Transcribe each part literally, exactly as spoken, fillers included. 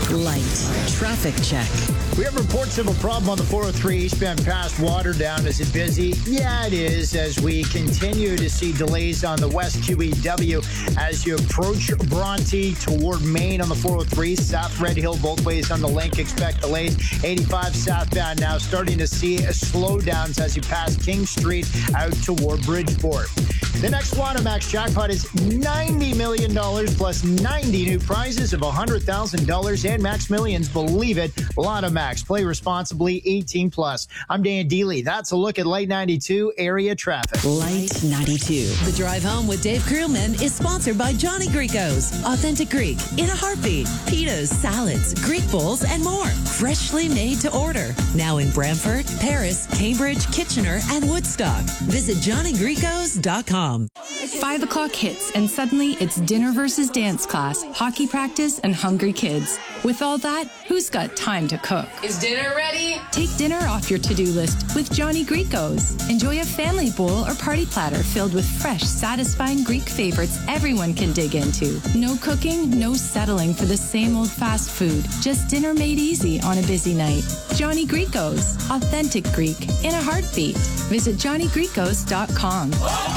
Light traffic check. We have reports of a problem on the four oh three eastbound past Waterdown. Is it busy? Yeah, it is, as we continue to see delays on the West Q E W as you approach Bronte toward Maine on the four oh three. South Red Hill both ways on the link. Expect delays. eighty-five southbound now starting to see slowdowns as you pass King Street out toward Bridgeport. The next Max jackpot is ninety million dollars plus ninety new prizes of one hundred thousand dollars and Max Millions. Believe it. Lotto Max. Play responsibly. eighteen plus. I'm Dan Dealey. That's a look at Light ninety-two area traffic. Light ninety-two. The drive home with Dave Crewman is sponsored by Johnny Greco's. Authentic Greek in a heartbeat. Pitas, salads, Greek bowls, and more. Freshly made to order. Now in Brantford, Paris, Cambridge, Kitchener, and Woodstock. Visit johnny gricos dot com. Five o'clock hits, and suddenly it's dinner versus dance class, hockey practice, and hungry kids. With all that, who's got time to cook? Is dinner ready? Take dinner off your to-do list with Johnny Greco's. Enjoy a family bowl or party platter filled with fresh, satisfying Greek favorites everyone can dig into. No cooking, no settling for the same old fast food. Just dinner made easy on a busy night. Johnny Greco's. Authentic Greek in a heartbeat. Visit johnny gricos dot com.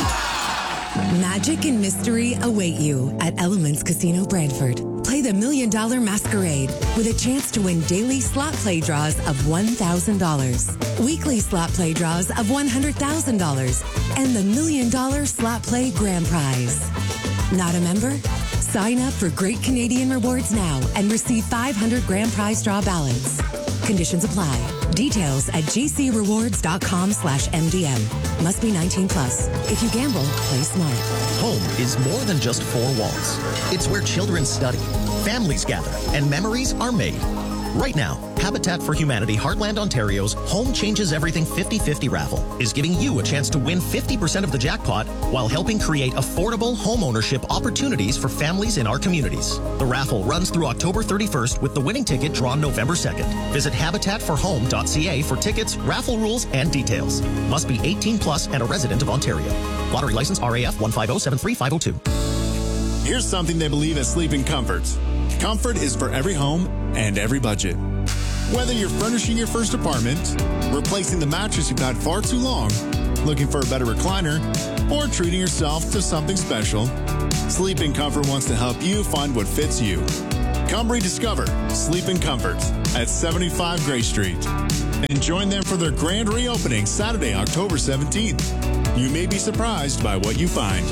Magic and mystery await you at Elements Casino Brantford. Play the Million Dollar Masquerade with a chance to win daily slot play draws of one thousand dollars, weekly slot play draws of one hundred thousand dollars, and the Million Dollar Slot Play Grand Prize. Not a member? Sign up for Great Canadian Rewards now and receive five hundred grand prize draw ballots. Conditions apply. Details at gcrewards.com slash MDM. Must be nineteen plus. If you gamble, play smart. Home is more than just four walls. It's where children study, families gather, and memories are made. Right now, Habitat for Humanity Heartland Ontario's Home Changes Everything fifty fifty raffle is giving you a chance to win fifty percent of the jackpot while helping create affordable home ownership opportunities for families in our communities. The raffle runs through October thirty-first with the winning ticket drawn November second. Visit habitat for home dot c a for tickets, raffle rules, and details. Must be eighteen plus and a resident of Ontario. Lottery license R A F one five zero seven three five zero two. Here's something they believe at Sleeping Comforts. Comfort is for every home and every budget. Whether you're furnishing your first apartment, replacing the mattress you've had far too long, looking for a better recliner, or treating yourself to something special, Sleeping Comfort wants to help you find what fits you. Come rediscover Sleeping Comfort at seventy-five Gray Street and join them for their grand reopening Saturday, October seventeenth. You may be surprised by what you find.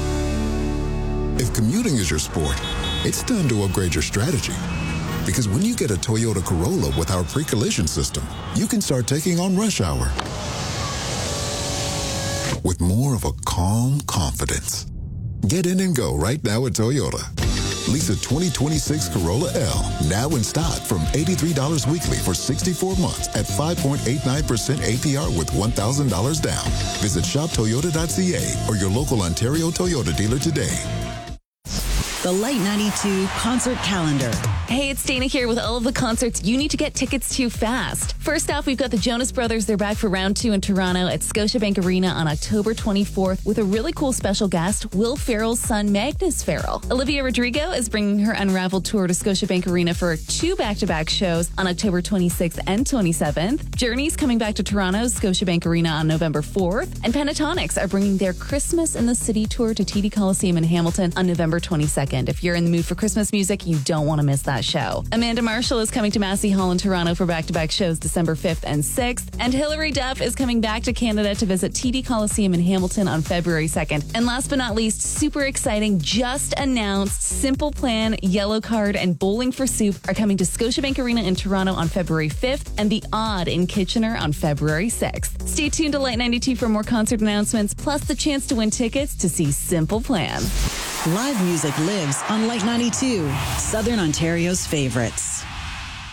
If commuting is your sport, it's time to upgrade your strategy. Because when you get a Toyota Corolla with our pre-collision system, you can start taking on rush hour with more of a calm confidence. Get in and go right now at Toyota. Lease a twenty twenty-six Corolla L now in stock from eighty-three dollars weekly for sixty-four months at five point eight nine percent A P R with one thousand dollars down. Visit shop toyota dot c a or your local Ontario Toyota dealer today. The Light ninety-two concert calendar. Hey, it's Dana here with all of the concerts you need to get tickets to fast. First off, we've got the Jonas Brothers. They're back for round two in Toronto at Scotiabank Arena on October twenty-fourth with a really cool special guest, Will Ferrell's son, Magnus Ferrell. Olivia Rodrigo is bringing her Unraveled tour to Scotiabank Arena for two back-to-back shows on October twenty-sixth and twenty-seventh. Journey's coming back to Toronto's Scotiabank Arena on November fourth. And Pentatonix are bringing their Christmas in the City tour to T D Coliseum in Hamilton on November twenty-second. If you're in the mood for Christmas music, you don't want to miss that show. Amanda Marshall is coming to Massey Hall in Toronto for back-to-back shows December fifth and sixth. And Hilary Duff is coming back to Canada to visit T D Coliseum in Hamilton on February second. And last but not least, super exciting, just announced, Simple Plan, Yellow Card, and Bowling for Soup are coming to Scotiabank Arena in Toronto on February fifth and The Odd in Kitchener on February sixth. Stay tuned to Light ninety-two for more concert announcements, plus the chance to win tickets to see Simple Plan. Live music lives on Light ninety-two, Southern Ontario's favorites.